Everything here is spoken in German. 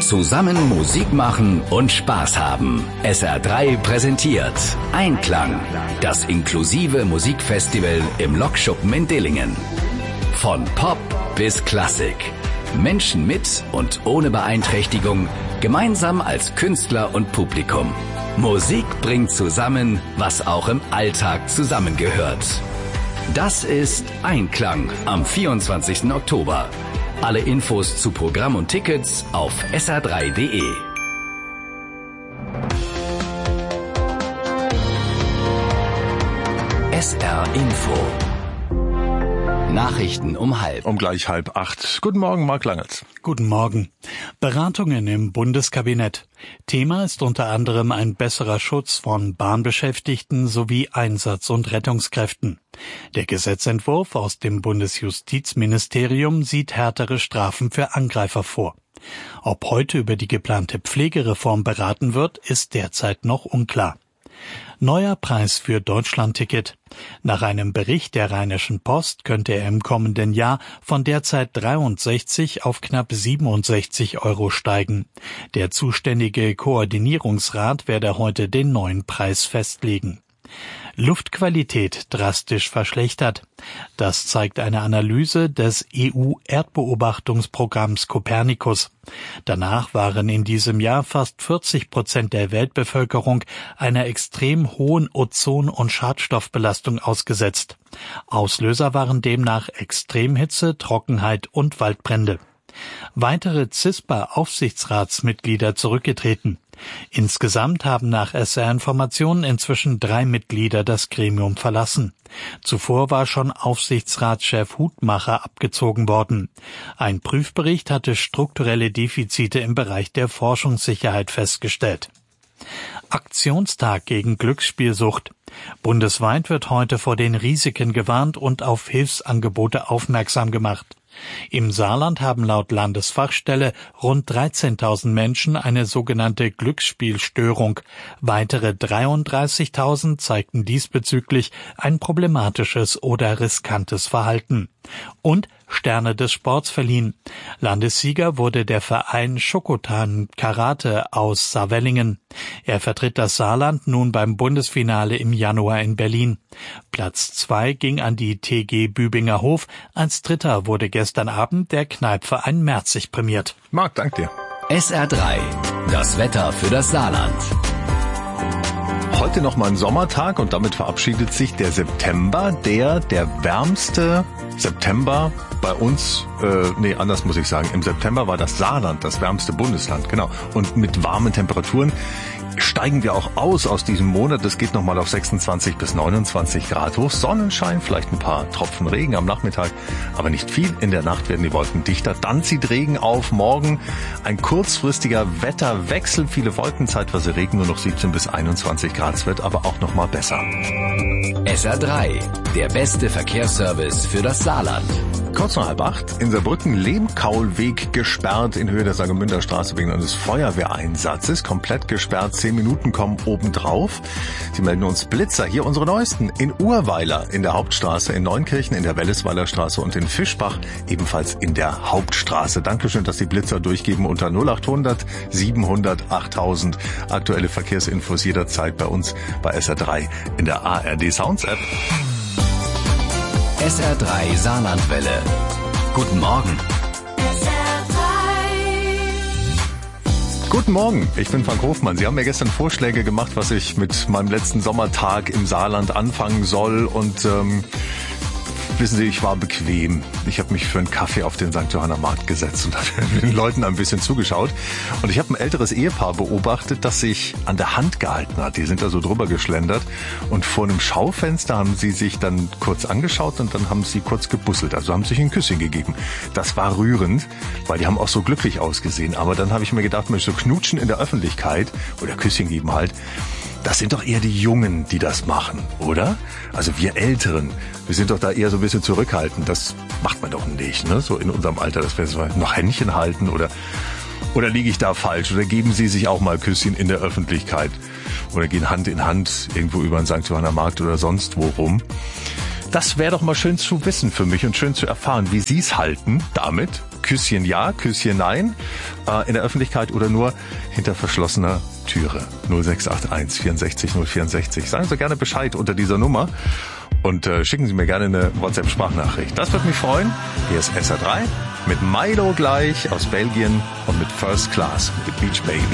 Zusammen Musik machen und Spaß haben. SR3 präsentiert Einklang, das inklusive Musikfestival im Lokschuppen in Dillingen. Von Pop bis Klassik. Menschen mit und ohne Beeinträchtigung, gemeinsam als Künstler und Publikum. Musik bringt zusammen, was auch im Alltag zusammengehört. Das ist Einklang am 24. Oktober. Alle Infos zu Programm und Tickets auf sr3.de. SR Info. Nachrichten um halb. Um gleich 7:30. Guten Morgen, Marc Langels. Guten Morgen. Beratungen im Bundeskabinett. Thema ist unter anderem ein besserer Schutz von Bahnbeschäftigten sowie Einsatz- und Rettungskräften. Der Gesetzentwurf aus dem Bundesjustizministerium sieht härtere Strafen für Angreifer vor. Ob heute über die geplante Pflegereform beraten wird, ist derzeit noch unklar. Neuer Preis für Deutschlandticket. Nach einem Bericht der Rheinischen Post könnte er im kommenden Jahr von derzeit 63 auf knapp 67 € steigen. Der zuständige Koordinierungsrat werde heute den neuen Preis festlegen. Luftqualität drastisch verschlechtert. Das zeigt eine Analyse des EU-Erdbeobachtungsprogramms Copernicus. Danach waren in diesem Jahr fast 40% der Weltbevölkerung einer extrem hohen Ozon- und Schadstoffbelastung ausgesetzt. Auslöser waren demnach Extremhitze, Trockenheit und Waldbrände. Weitere CISPA-Aufsichtsratsmitglieder zurückgetreten. Insgesamt haben nach SR-Informationen inzwischen 3 Mitglieder das Gremium verlassen. Zuvor war schon Aufsichtsratschef Hutmacher abgezogen worden. Ein Prüfbericht hatte strukturelle Defizite im Bereich der Forschungssicherheit festgestellt. Aktionstag gegen Glücksspielsucht. Bundesweit wird heute vor den Risiken gewarnt und auf Hilfsangebote aufmerksam gemacht. Im Saarland haben laut Landesfachstelle rund 13.000 Menschen eine sogenannte Glücksspielstörung. Weitere 33.000 zeigten diesbezüglich ein problematisches oder riskantes Verhalten. Und Sterne des Sports verliehen. Landessieger wurde der Verein Schokotan Karate aus Saarwellingen. Er vertritt das Saarland nun beim Bundesfinale im Januar in Berlin. Platz 2 ging an die TG Bübinger Hof. Als Dritter wurde gestern Abend der Kneipverein Merzig prämiert. Marc, dank dir. SR3, das Wetter für das Saarland. Heute noch mal ein Sommertag und damit verabschiedet sich der September, der wärmste September bei uns, anders muss ich sagen, im September war das Saarland das wärmste Bundesland, genau. Und mit warmen Temperaturen steigen wir auch aus diesem Monat. Das geht nochmal auf 26 bis 29 Grad hoch. Sonnenschein, vielleicht ein paar Tropfen Regen am Nachmittag, aber nicht viel. In der Nacht werden die Wolken dichter. Dann zieht Regen auf. Morgen ein kurzfristiger Wetterwechsel. Viele Wolken, zeitweise Regen, nur noch 17 bis 21 Grad. Es wird aber auch nochmal besser. SR3, der beste Verkehrsservice für das Saarland. Kurz nach 7:30 in Saarbrücken Lehmkaulweg gesperrt in Höhe der Saargemünder Straße wegen eines Feuerwehreinsatzes. Komplett gesperrt, 10 Minuten kommen obendrauf. Sie melden uns Blitzer. Hier unsere neuesten in Urweiler in der Hauptstraße, in Neunkirchen in der Wellesweiler Straße und in Fischbach ebenfalls in der Hauptstraße. Dankeschön, dass Sie Blitzer durchgeben unter 0800 700 8000. Aktuelle Verkehrsinfos jederzeit bei uns bei SR3 in der ARD Sounds App. SR3 Saarlandwelle. Guten Morgen. Guten Morgen, ich bin Frank Hofmann. Sie haben mir gestern Vorschläge gemacht, was ich mit meinem letzten Sommertag im Saarland anfangen soll und wissen Sie, ich war bequem. Ich habe mich für einen Kaffee auf den St. Johanner Markt gesetzt und habe den Leuten ein bisschen zugeschaut. Und ich habe ein älteres Ehepaar beobachtet, das sich an der Hand gehalten hat. Die sind da so drüber geschlendert und vor einem Schaufenster haben sie sich dann kurz angeschaut und dann haben sie kurz gebusselt. Also haben sich ein Küsschen gegeben. Das war rührend, weil die haben auch so glücklich ausgesehen. Aber dann habe ich mir gedacht, Mensch, so knutschen in der Öffentlichkeit oder Küsschen geben halt, das sind doch eher die Jungen, die das machen, oder? Also wir Älteren, wir sind doch da eher so ein bisschen zurückhaltend. Das macht man doch nicht, ne? So in unserem Alter, dass wir so noch Händchen halten oder liege ich da falsch? Oder geben Sie sich auch mal Küsschen in der Öffentlichkeit? Oder gehen Hand in Hand irgendwo über den St. Johanner Markt oder sonst wo rum? Das wäre doch mal schön zu wissen für mich und schön zu erfahren, wie Sie es halten damit. Küsschen ja, Küsschen nein, in der Öffentlichkeit oder nur hinter verschlossener Türe. 0681 64 064. Sagen Sie gerne Bescheid unter dieser Nummer und schicken Sie mir gerne eine WhatsApp-Sprachnachricht. Das würde mich freuen. Hier ist SR3 mit Milo gleich aus Belgien und mit First Class, mit The Beach Baby.